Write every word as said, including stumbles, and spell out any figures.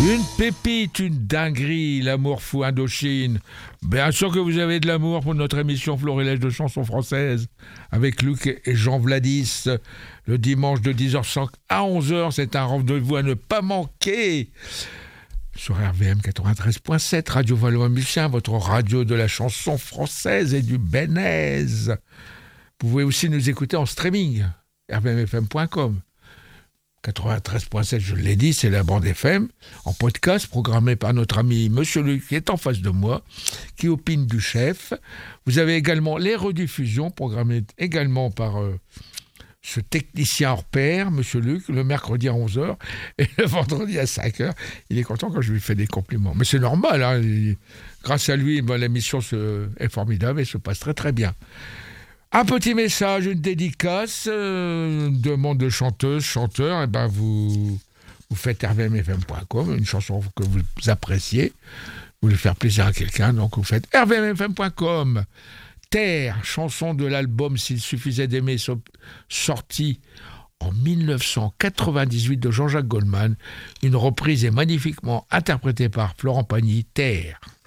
Une pépite, une dinguerie, l'amour fou Indochine. Bien sûr que vous avez de l'amour pour notre émission Florilège de chansons françaises avec Luc et Jean Vladis. Le dimanche de dix heures cinq à onze heures, c'est un rendez-vous à ne pas manquer. Sur R V M quatre-vingt-treize point sept, Radio Valois-Mucin, votre radio de la chanson française et du Bénez. Vous pouvez aussi nous écouter en streaming, r v m f m point com. quatre-vingt-treize point sept, je l'ai dit, c'est la bande F M, en podcast, programmé par notre ami Monsieur Luc, qui est en face de moi, qui opine du chef. Vous avez également les rediffusions, programmées également par euh, ce technicien hors pair, Monsieur Luc, le mercredi à onze heures et le vendredi à cinq heures. Il est content quand je lui fais des compliments. Mais c'est normal, hein, il, grâce à lui, ben, l'émission se, est formidable et se passe très très bien. Un petit message, une dédicace, euh, une demande de chanteuse, chanteur, et ben vous, vous faites r v m f m point com, une chanson que vous appréciez, vous voulez faire plaisir à quelqu'un, donc vous faites r v m f m point com. Terre, chanson de l'album S'il suffisait d'aimer, so- sorti en dix-neuf cent quatre-vingt-dix-huit de Jean-Jacques Goldman, une reprise est magnifiquement interprétée par Florent Pagny, Terre.